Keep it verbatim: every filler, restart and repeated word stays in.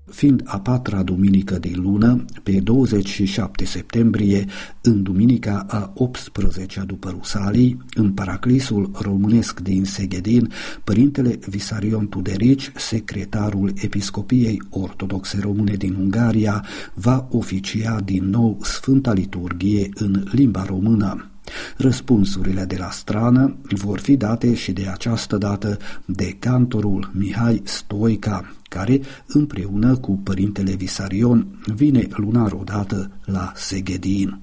fiind a patra duminică din lună, pe douăzeci și șapte septembrie, în duminica a optsprezecea după Rusalii, în paraclisul românesc din Seghedin, părintele Visarion Tuderici, secretarul Episcopiei Ortodoxe Române din Ungaria, va oficia din nou Sfânta Liturghie în limba română. Răspunsurile de la strană vor fi date și de această dată de cantorul Mihai Stoica, care, împreună cu părintele Visarion, vine lunar odată la Seghedin.